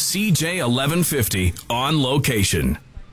CJ 1150 On Location.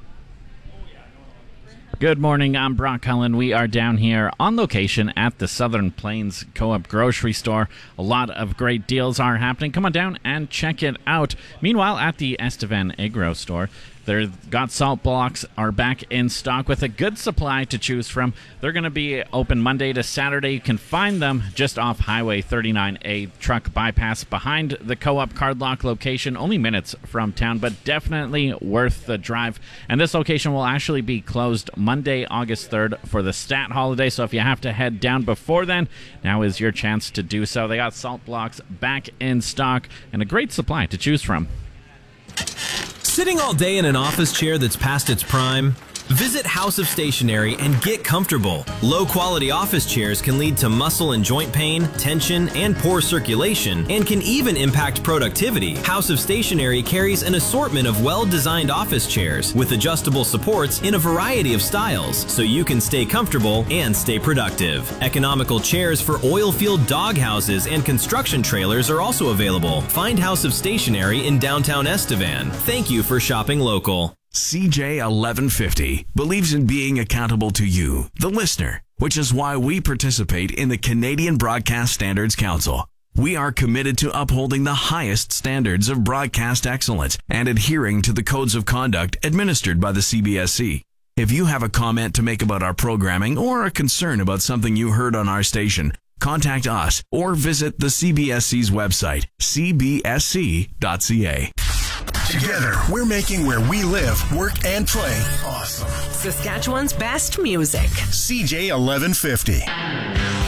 Good morning, I'm Brock Cullen. We are down here on location at the Southern Plains Co-op Grocery Store. A lot of great deals are happening. Come on down and check it out. Meanwhile, at the Estevan Agro Store, they've got salt blocks are back in stock with a good supply to choose from. They're going to be open Monday to Saturday. You can find them just off Highway 39A truck bypass behind the Co-op Cardlock location, only minutes from town, but definitely worth the drive. And this location will actually be closed Monday, August 3rd for the Stat holiday, so if you have to head down before then, now is your chance to do so. They got salt blocks back in stock and a great supply to choose from. Sitting all day in an office chair that's past its prime? Visit House of Stationery and get comfortable. Low-quality office chairs can lead to muscle and joint pain, tension, and poor circulation, and can even impact productivity. House of Stationery carries an assortment of well-designed office chairs with adjustable supports in a variety of styles, so you can stay comfortable and stay productive. Economical chairs for oil-field doghouses and construction trailers are also available. Find House of Stationery in downtown Estevan. Thank you for shopping local. CJ 1150 believes in being accountable to you, the listener, which is why we participate in the Canadian Broadcast Standards Council. We are committed to upholding the highest standards of broadcast excellence and adhering to the codes of conduct administered by the CBSC. If you have a comment to make about our programming or a concern about something you heard on our station, contact us or visit the CBSC's website, cbsc.ca. Together, we're making where we live, work, and play awesome. Saskatchewan's best music. CJ 1150.